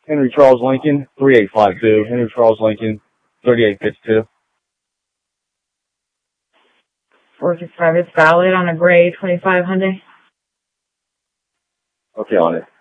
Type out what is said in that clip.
Henry Charles Lincoln, 3852. Henry Charles Lincoln, 3852. 465 is valid on a gray 25 Hyundai. Okay, on it.